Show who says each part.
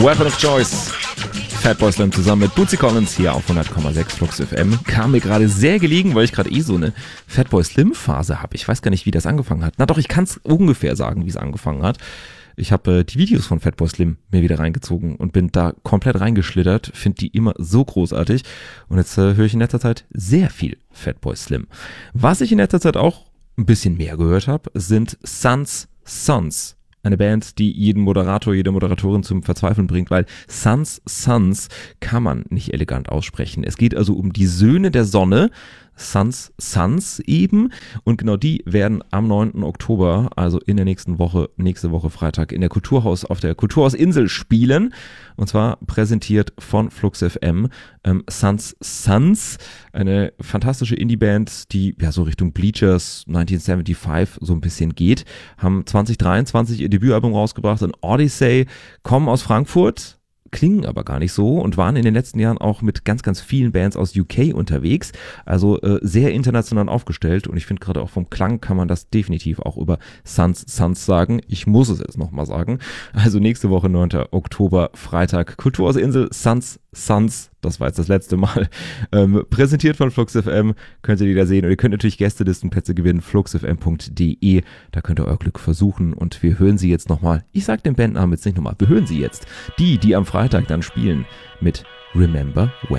Speaker 1: Weapon of Choice. Fatboy Slim zusammen mit Bootsy Collins hier auf 100,6 Flux FM. Kam mir gerade sehr gelegen, weil ich gerade so eine Fatboy Slim Phase habe. Ich weiß gar nicht, wie das angefangen hat. Na doch, ich kann es ungefähr sagen, wie es angefangen hat. Ich habe die Videos von Fatboy Slim mir wieder reingezogen und bin da komplett reingeschlittert. Finde die immer so großartig. Und jetzt höre ich in letzter Zeit sehr viel Fatboy Slim. Was ich in letzter Zeit auch ein bisschen mehr gehört habe, sind Sons. Eine Band, die jeden Moderator, jede Moderatorin zum Verzweifeln bringt, weil Sons kann man nicht elegant aussprechen. Es geht also um die Söhne der Sonne, Sons eben. Und genau die werden am 9. Oktober, also in der nächste Woche Freitag, in der auf der Kulturhausinsel spielen. Und zwar präsentiert von Flux FM Sons, eine fantastische Indie-Band, die ja so Richtung Bleachers 1975 so ein bisschen geht. Haben 2023 ihr Debütalbum rausgebracht, ein Odyssey, kommen aus Frankfurt, klingen aber gar nicht so und waren in den letzten Jahren auch mit ganz, ganz vielen Bands aus UK unterwegs, also sehr international aufgestellt, und ich finde gerade auch vom Klang kann man das definitiv auch über Sons sagen. Ich muss es jetzt nochmal sagen. Also nächste Woche 9. Oktober, Freitag, Kulturhausinsel, Sons, das war jetzt das letzte Mal, präsentiert von Flux FM, könnt ihr die da sehen, und ihr könnt natürlich Gästelistenplätze gewinnen, fluxfm.de, da könnt ihr euer Glück versuchen, und wir hören sie jetzt nochmal, ich sag den Bandnamen jetzt nicht nochmal, wir hören sie jetzt, die am Freitag dann spielen mit Remember When.